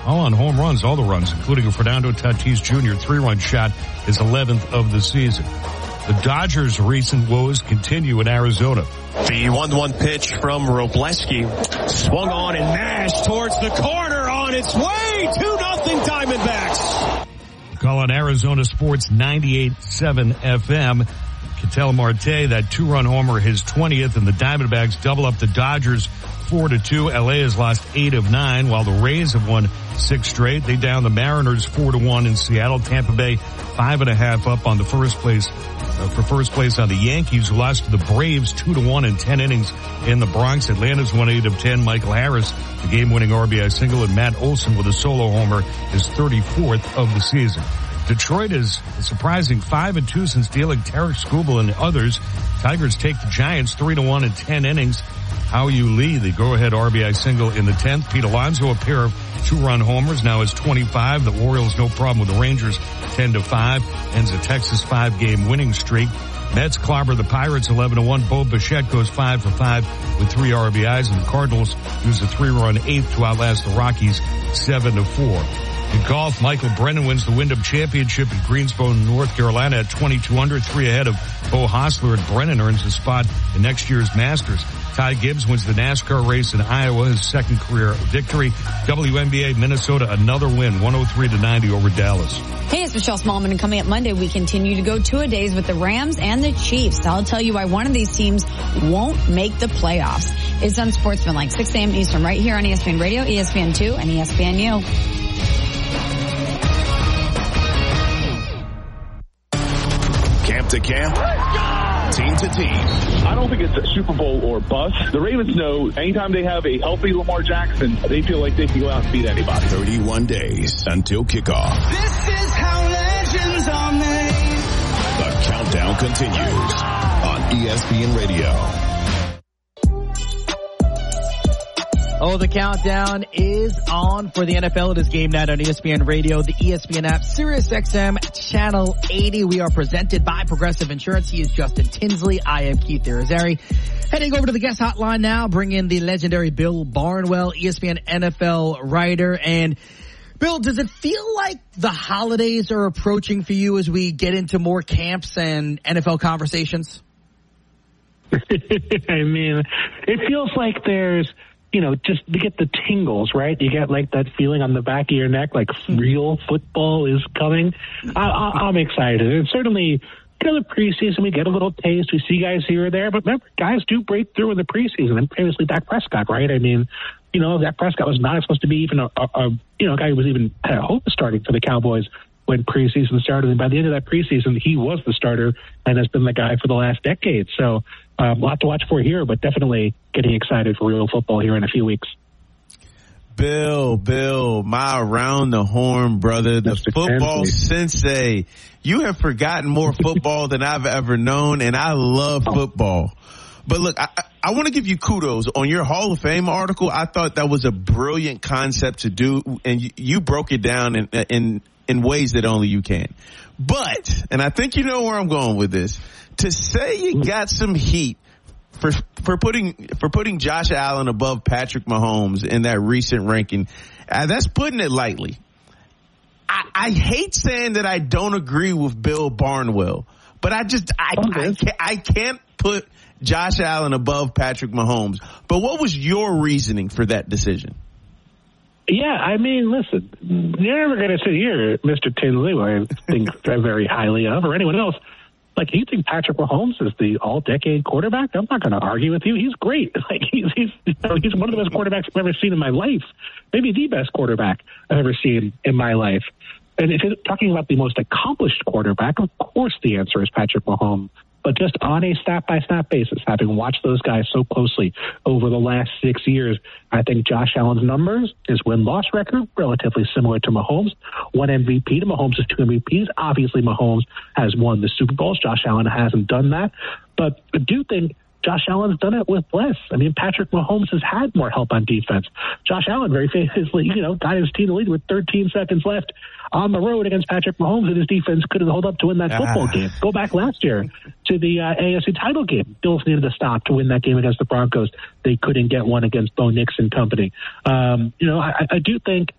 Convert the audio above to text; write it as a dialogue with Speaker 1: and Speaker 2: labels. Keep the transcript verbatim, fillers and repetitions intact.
Speaker 1: all on home runs, all the runs, including a Fernando Tatis Junior three-run shot, his eleventh of the season. The Dodgers' recent woes continue in Arizona.
Speaker 2: The one one pitch from Robleski swung on and mashed towards the corner on its way. two nothing Diamondbacks.
Speaker 1: Call on Arizona Sports ninety-eight point seven F M. Ketel Marte, that two-run homer, his twentieth, and the Diamondbacks double up the Dodgers four to two. L A has lost eight of nine, while the Rays have won six straight. They down the Mariners four to one in Seattle. Tampa Bay five and a half up on the first place, uh, for first place on the Yankees, who lost to the Braves two to one in ten innings in the Bronx. Atlanta's won eight of ten. Michael Harris, the game-winning R B I single, and Matt Olson with a solo homer, his thirty-fourth of the season. Detroit is a surprising five and two since dealing Tarek Skubal and others. Tigers take the Giants three to one in ten innings. Hao-Yu Lee, the go-ahead R B I single in the tenth. Pete Alonso, a pair of two-run homers, now is twenty-five. The Orioles, no problem with the Rangers, ten to five. Ends a Texas five-game winning streak. Mets clobber the Pirates eleven to one. Bo Bichette goes five for five with three R B Is, and the Cardinals use a three-run eighth to outlast the Rockies seven to four. In golf, Michael Brennan wins the Wyndham Championship in Greensboro, North Carolina at twenty-two under, three ahead of Bo Hostler, and Brennan earns a spot in next year's Masters. Ty Gibbs wins the NASCAR race in Iowa, his second career victory. W N B A Minnesota, another win, one oh three to ninety over Dallas.
Speaker 3: Hey, it's Michelle Smallman, and coming up Monday, we continue to go two-a-days with the Rams and the Chiefs. I'll tell you why one of these teams won't make the playoffs. It's Unsportsmanlike, six a.m. Eastern, right here on E S P N Radio, E S P N two, and E S P N U.
Speaker 4: Camp to camp, team to team.
Speaker 5: I don't think it's a Super Bowl or bust. The Ravens know anytime they have a healthy Lamar Jackson, they feel like they can go out and beat anybody.
Speaker 4: thirty-one days until kickoff.
Speaker 6: This is how legends are made.
Speaker 4: The countdown continues on E S P N Radio.
Speaker 7: Oh, the countdown is on for the N F L. It is game night on E S P N Radio, the E S P N app, Sirius X M, Channel eighty. We are presented by Progressive Insurance. He is Justin Tinsley. I am Keith Irizarry. Heading over to the guest hotline now, bring in the legendary Bill Barnwell, E S P N N F L writer. And Bill, does it feel like the holidays are approaching for you as we get into more camps and N F L conversations?
Speaker 8: I mean, it feels like there's, you know, just to get the tingles, right? You get like that feeling on the back of your neck, like real football is coming. I, I, I'm excited. And certainly, you know, the preseason, we get a little taste. We see guys here or there. But remember, guys do break through in the preseason. And previously, Dak Prescott, right? I mean, you know, Dak Prescott was not supposed to be even a, a, a you know, a guy who was even had a hope of starting for the Cowboys when preseason started. And by the end of that preseason, he was the starter and has been the guy for the last decade. So um, a lot to watch for here, but definitely getting excited for real football here in a few weeks.
Speaker 9: Bill, Bill, my around the horn brother, the Mister football Tinsley. Sensei. You have forgotten more football than I've ever known, and I love football. But look, I, I want to give you kudos on your Hall of Fame article. I thought that was a brilliant concept to do, and you, you broke it down in, in in ways that only you can. But, and I think you know where I'm going with this, to say you got some heat for for putting for putting Josh Allen above Patrick Mahomes in that recent ranking, uh, that's putting it lightly. I, I hate saying that I don't agree with Bill Barnwell, but I just I I can't, I can't put Josh Allen above Patrick Mahomes. But what was your reasoning for that decision?
Speaker 8: Yeah, I mean, listen, you're never going to sit here, Mister Tinsley, who I think very highly of, or anyone else. Like, you think Patrick Mahomes is the all-decade quarterback? I'm not going to argue with you. He's great. Like, he's he's you know, he's one of the best quarterbacks I've ever seen in my life. Maybe the best quarterback I've ever seen in my life. And if you're talking about the most accomplished quarterback, of course the answer is Patrick Mahomes. But just on a snap-by-snap basis, having watched those guys so closely over the last six years, I think Josh Allen's numbers, his win-loss record, relatively similar to Mahomes. One M V P to Mahomes' two M V Ps. Obviously, Mahomes has won the Super Bowls. Josh Allen hasn't done that. But I do think Josh Allen's done it with less. I mean, Patrick Mahomes has had more help on defense. Josh Allen very famously, you know, got his team to lead with thirteen seconds left on the road against Patrick Mahomes, and his defense couldn't hold up to win that football ah. game. Go back last year to the uh, A F C title game. Bills needed to stop to win that game against the Broncos. They couldn't get one against Bo Nix and company. Um, you know, I, I do think